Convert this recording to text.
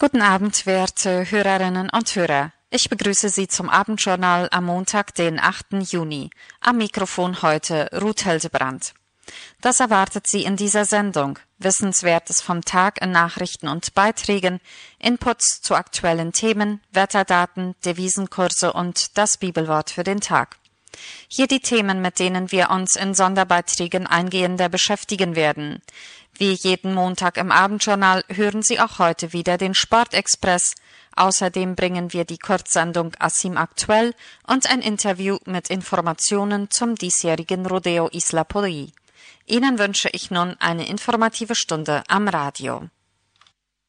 Guten Abend, werte Hörerinnen und Hörer. Ich begrüße Sie zum Abendjournal am Montag, den 8. Juni. Am Mikrofon heute Ruth Hildebrand. Das erwartet Sie in dieser Sendung. Wissenswertes vom Tag in Nachrichten und Beiträgen, Inputs zu aktuellen Themen, Wetterdaten, Devisenkurse und das Bibelwort für den Tag. Hier die Themen, mit denen wir uns in Sonderbeiträgen eingehender beschäftigen werden. Wie jeden Montag im Abendjournal hören Sie auch heute wieder den Sportexpress. Außerdem bringen wir die Kurzsendung Asim aktuell und ein Interview mit Informationen zum diesjährigen Rodeo Isla Poli. Ihnen wünsche ich nun eine informative Stunde am Radio.